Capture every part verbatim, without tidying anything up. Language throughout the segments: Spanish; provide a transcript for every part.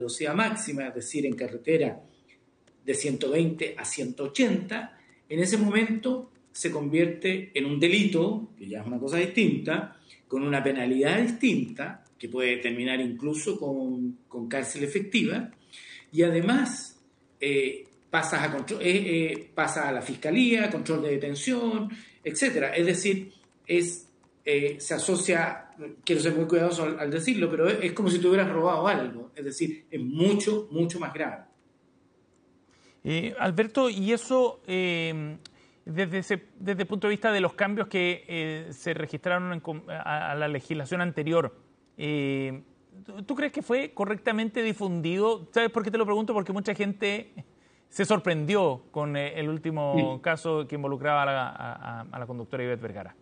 velocidad máxima, es decir, en carretera de ciento veinte a ciento ochenta, en ese momento se convierte en un delito, que ya es una cosa distinta, con una penalidad distinta, que puede terminar incluso con, con cárcel efectiva, y además eh, pasas a, control, eh, eh, pasa a la fiscalía, control de detención, etcétera. Es decir, es, eh, se asocia, quiero ser muy cuidadoso al, al decirlo, pero es, es como si te hubieras robado algo, es decir, es mucho, mucho más grave. Eh, Alberto, y eso, eh, desde, ese, desde el punto de vista de los cambios que eh, se registraron en, a, a la legislación anterior, eh, ¿tú crees que fue correctamente difundido? ¿Sabes por qué te lo pregunto? Porque mucha gente se sorprendió con eh, el último sí. caso que involucraba a la, a, a la conductora Ivette Vergara.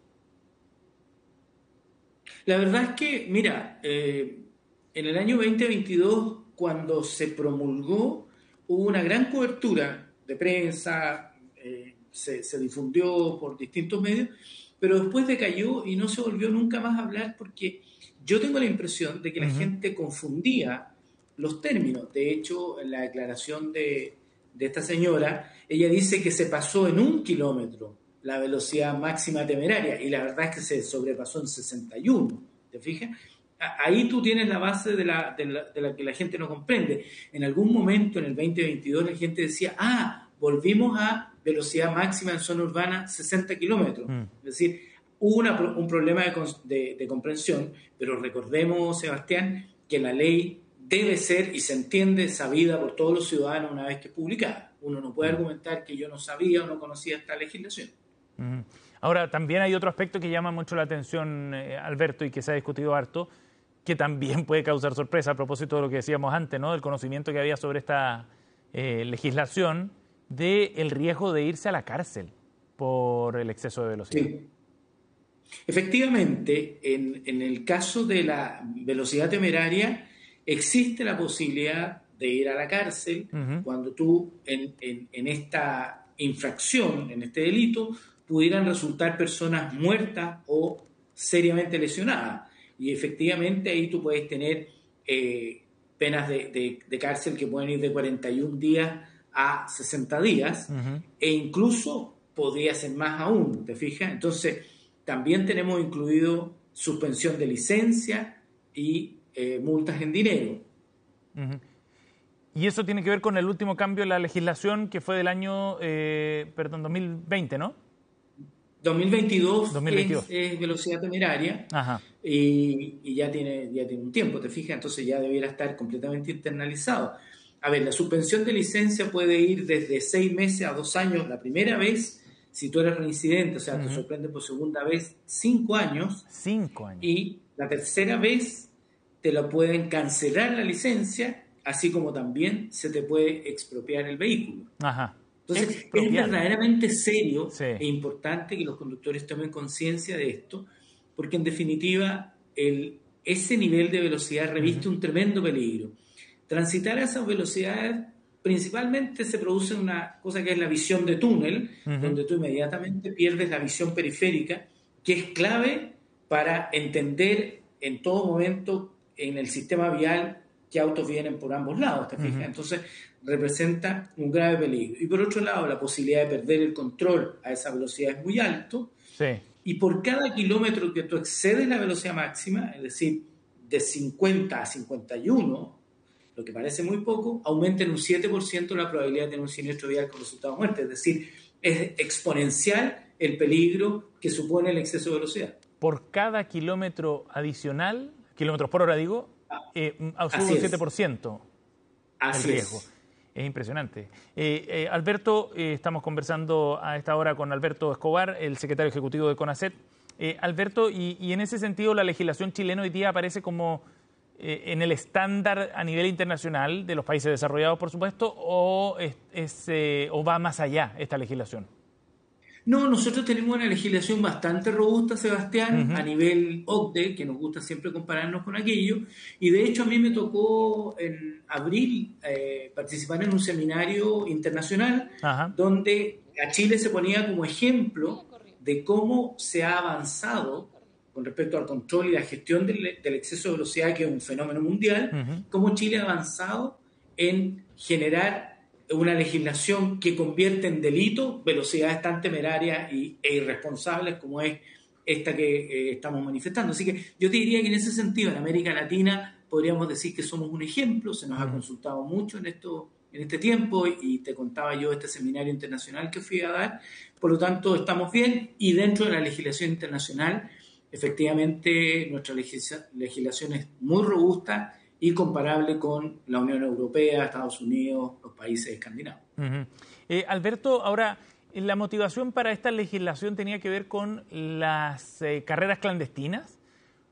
La verdad es que, mira, eh, en el año veinte veintidós, cuando se promulgó, hubo una gran cobertura de prensa, eh, se, se difundió por distintos medios, pero después decayó y no se volvió nunca más a hablar porque yo tengo la impresión de que la uh-huh. gente confundía los términos. De hecho, en la declaración de, de esta señora, ella dice que se pasó en un kilómetro la velocidad máxima temeraria y la verdad es que se sobrepasó en sesenta y uno, ¿te fijas? Ahí tú tienes la base de la, de, la, de la que la gente no comprende. En algún momento, en el veinte veintidós, la gente decía, ah, volvimos a velocidad máxima en zona urbana sesenta kilómetros. Mm. Es decir, hubo una, un problema de, de, de comprensión, pero recordemos, Sebastián, que la ley debe ser, y se entiende, sabida por todos los ciudadanos una vez que es publicada. Uno no puede argumentar que yo no sabía o no conocía esta legislación. Mm. Ahora, también hay otro aspecto que llama mucho la atención, eh, Alberto, y que se ha discutido harto, que también puede causar sorpresa a propósito de lo que decíamos antes, ¿no? Del conocimiento que había sobre esta eh, legislación, del riesgo de irse a la cárcel por el exceso de velocidad. Sí. Efectivamente, en, en el caso de la velocidad temeraria, existe la posibilidad de ir a la cárcel uh-huh. cuando tú en, en, en esta infracción, en este delito, pudieran resultar personas muertas o seriamente lesionadas. Y efectivamente ahí tú puedes tener eh, penas de, de, de cárcel que pueden ir de cuarenta y un días a sesenta días, uh-huh. e incluso podría ser más aún, ¿te fijas? Entonces, también tenemos incluido suspensión de licencia y eh, multas en dinero. Uh-huh. Y eso tiene que ver con el último cambio en la legislación que fue del año, eh, perdón, dos mil veinte, ¿no? dos mil veintidós, dos mil veintidós. Es, es velocidad temeraria. Ajá. Y, y ya, tiene, ya tiene un tiempo, ¿te fijas? Entonces ya debiera estar completamente internalizado. A ver, la suspensión de licencia puede ir desde seis meses a dos años la primera vez, si tú eres reincidente, o sea, uh-huh. te sorprende por segunda vez, cinco años. Cinco años. Y la tercera vez te lo pueden cancelar la licencia, así como también se te puede expropiar el vehículo. Ajá. Entonces, es verdaderamente serio sí. e importante que los conductores tomen conciencia de esto, porque en definitiva el, ese nivel de velocidad reviste uh-huh. un tremendo peligro. Transitar a esas velocidades principalmente se produce una cosa que es la visión de túnel, uh-huh. donde tú inmediatamente pierdes la visión periférica, que es clave para entender en todo momento en el sistema vial qué autos vienen por ambos lados, ¿te fijas? Uh-huh. Entonces representa un grave peligro. Y por otro lado, la posibilidad de perder el control a esa velocidad es muy alto. Sí. Y por cada kilómetro que tú excedes la velocidad máxima, es decir, de cincuenta a cincuenta y uno, lo que parece muy poco, aumenta en un siete por ciento la probabilidad de tener un siniestro vial con resultado de muerte. Es decir, es exponencial el peligro que supone el exceso de velocidad. Por cada kilómetro adicional, kilómetros por hora digo, eh, sube un siete por ciento el riesgo. Es. Es impresionante. Eh, eh, Alberto, eh, estamos conversando a esta hora con Alberto Escobar, el secretario ejecutivo de CONACET. Eh, Alberto, y, y en ese sentido la legislación chilena hoy día aparece como eh, en el estándar a nivel internacional de los países desarrollados, por supuesto, o, es, es, eh, o va más allá esta legislación. No, nosotros tenemos una legislación bastante robusta, Sebastián, uh-huh. a nivel O C D E, que nos gusta siempre compararnos con aquello, y de hecho a mí me tocó en abril eh, participar en un seminario internacional uh-huh. donde a Chile se ponía como ejemplo de cómo se ha avanzado con respecto al control y la gestión del, del exceso de velocidad, que es un fenómeno mundial, uh-huh. cómo Chile ha avanzado en generar una legislación que convierte en delito velocidades tan temerarias y, e irresponsables como es esta que eh, estamos manifestando. Así que yo te diría que en ese sentido, en América Latina, podríamos decir que somos un ejemplo. Se nos uh-huh. ha consultado mucho en esto, en este tiempo, y te contaba yo este seminario internacional que fui a dar. Por lo tanto, estamos bien, y dentro de la legislación internacional, efectivamente, nuestra legisla- legislación es muy robusta y comparable con la Unión Europea, Estados Unidos, los países escandinavos. Uh-huh. Eh, Alberto, ahora, ¿la motivación para esta legislación tenía que ver con las eh, carreras clandestinas?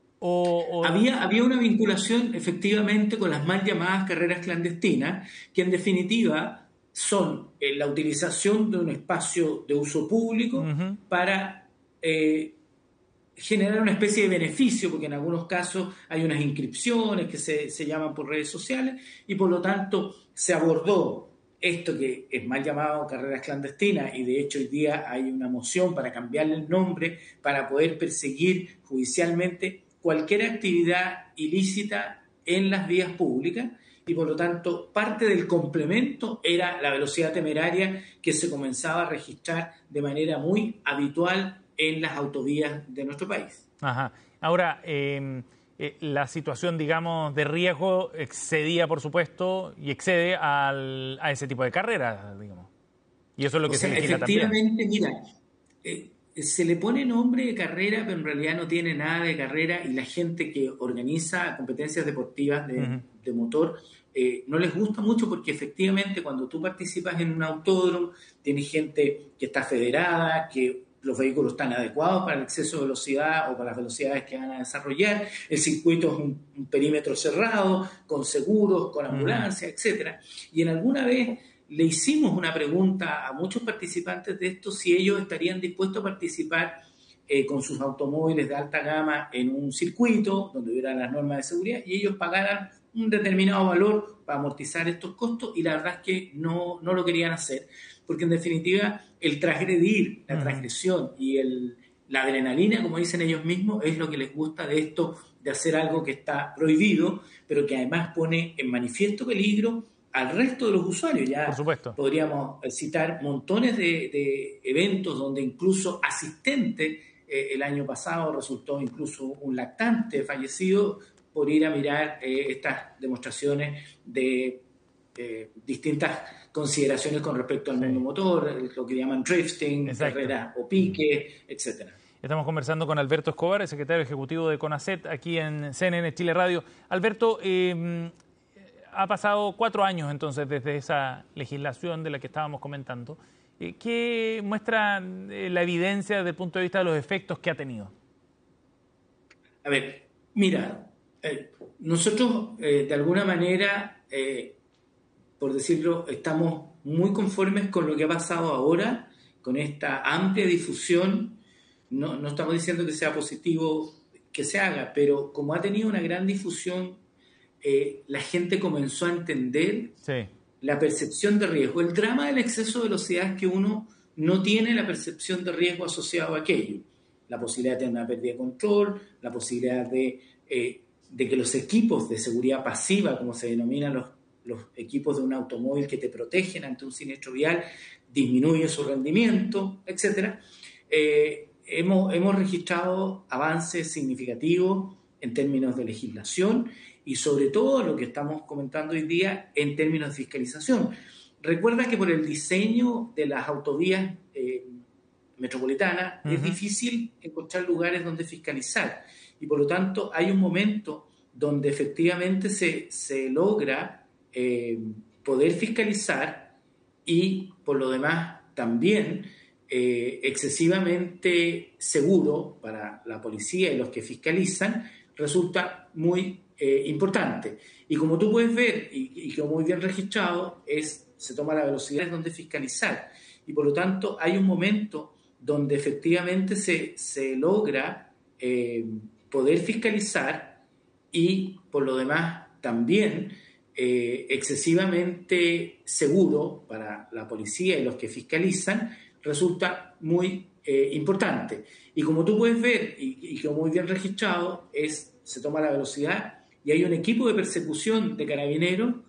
O, o... Había, había una vinculación efectivamente con las mal llamadas carreras clandestinas, que en definitiva son eh, la utilización de un espacio de uso público uh-huh. para eh, generar una especie de beneficio, porque en algunos casos hay unas inscripciones que se, se llaman por redes sociales, y por lo tanto se abordó esto que es mal llamado carreras clandestinas, y de hecho hoy día hay una moción para cambiarle el nombre para poder perseguir judicialmente cualquier actividad ilícita en las vías públicas, y por lo tanto parte del complemento era la velocidad temeraria que se comenzaba a registrar de manera muy habitual en las autovías de nuestro país. Ajá. Ahora, eh, eh, la situación, digamos, de riesgo excedía, por supuesto, y excede al, a ese tipo de carreras, digamos. Y eso es lo que o sea, se legisla efectivamente, también. Mira, eh, se le pone nombre de carrera, pero en realidad no tiene nada de carrera, y la gente que organiza competencias deportivas de, uh-huh. de motor eh, no les gusta mucho, porque efectivamente cuando tú participas en un autódromo tienes gente que está federada, que los vehículos están adecuados para el exceso de velocidad o para las velocidades que van a desarrollar, el circuito es un, un perímetro cerrado, con seguros, con ambulancia, uh-huh. etcétera. Y en alguna vez le hicimos una pregunta a muchos participantes de esto, si ellos estarían dispuestos a participar eh, con sus automóviles de alta gama en un circuito donde hubiera las normas de seguridad y ellos pagaran un determinado valor para amortizar estos costos, y la verdad es que no, no lo querían hacer, porque en definitiva el transgredir, la transgresión y el, la adrenalina, como dicen ellos mismos, es lo que les gusta de esto, de hacer algo que está prohibido, pero que además pone en manifiesto peligro al resto de los usuarios. Ya Por supuesto. Podríamos citar montones de, de eventos donde incluso asistente, eh, el año pasado resultó incluso un lactante fallecido por ir a mirar eh, estas demostraciones de eh, distintas consideraciones con respecto al sí. mundo motor, lo que llaman drifting, Exacto. carreras o pique, etcétera. Estamos conversando con Alberto Escobar, el secretario ejecutivo de CONACET, aquí en C N N Chile Radio. Alberto, eh, ha pasado cuatro años entonces desde esa legislación de la que estábamos comentando. Eh, ¿Qué muestra eh, la evidencia desde el punto de vista de los efectos que ha tenido? A ver, mira, eh, nosotros eh, de alguna manera, eh, por decirlo, estamos muy conformes con lo que ha pasado ahora, con esta amplia difusión. No, no estamos diciendo que sea positivo que se haga, pero como ha tenido una gran difusión, eh, la gente comenzó a entender sí. la percepción de riesgo. El drama del exceso de velocidad es que uno no tiene la percepción de riesgo asociado a aquello. La posibilidad de tener una pérdida de control, la posibilidad de, eh, de que los equipos de seguridad pasiva, como se denominan los, los equipos de un automóvil que te protegen ante un siniestro vial, disminuye su rendimiento, etcétera. Eh, Hemos, hemos registrado avances significativos en términos de legislación y sobre todo lo que estamos comentando hoy día en términos de fiscalización. Recuerda que por el diseño de las autovías eh, metropolitanas uh-huh. es difícil encontrar lugares donde fiscalizar, y por lo tanto hay un momento donde efectivamente se, se logra eh, poder fiscalizar, y por lo demás también Eh, excesivamente seguro para la policía y los que fiscalizan, resulta muy eh, importante. Y como tú puedes ver, y, y quedó muy bien registrado, es, se toma la velocidad donde fiscalizar. Y por lo tanto hay un momento donde efectivamente se, se logra eh, poder fiscalizar, y por lo demás también eh, excesivamente seguro para la policía y los que fiscalizan, resulta muy eh, importante. Y como tú puedes ver, y, y quedó muy bien registrado, es, se toma la velocidad y hay un equipo de persecución de carabineros